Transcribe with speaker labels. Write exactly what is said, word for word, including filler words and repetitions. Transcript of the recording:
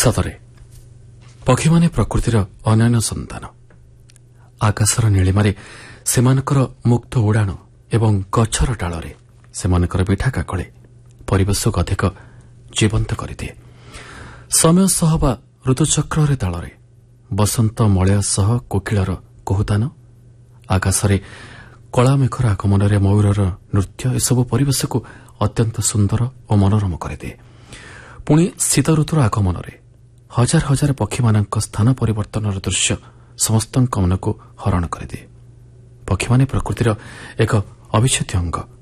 Speaker 1: ସତରେ ପକ୍ଷୀମାନେ ପ୍ରକୃତିର ଅନନ୍ୟ ସନ୍ତାନ। ଆକାଶର ନୀଳିମାରେ ସେମାନଙ୍କର ମୁକ୍ତ ଉଡ଼ାଣ ଏବଂ ଗଛର ଡାଳରେ ସେମାନଙ୍କର ମିଠା କାକଳେ ପରିବେଶକୁ ଅଧିକ ଜୀବନ୍ତ କରିଦିଏ। ସମୟ ସହ ବା ଋତୁଚକ୍ରରେ ତାଳରେ ବସନ୍ତ ମଳୟ ସହ କୋକିଳର କୁହୁତାନ, ଆକାଶରେ କଳାମେଘର ଆଗମନରେ ମୟୂରର ନୃତ୍ୟ ଏସବୁ ପରିବେଶକୁ ଅତ୍ୟନ୍ତ ସୁନ୍ଦର ଓ ମନୋରମ କରିଦିଏ। ପୁଣି ଶୀତ ଋତୁର ଆଗମନରେ ହଜାର ହଜାର ପକ୍ଷୀମାନଙ୍କ ସ୍ଥାନ ପରିବର୍ତ୍ତନର ଦୃଶ୍ୟ ସମସ୍ତଙ୍କ ମନକୁ ହରଣ କରିଦିଏ। ପକ୍ଷୀମାନେ ପ୍ରକୃତିର ଏକ ଅବିଚ୍ଛେଦ୍ୟ ଅଙ୍ଗ।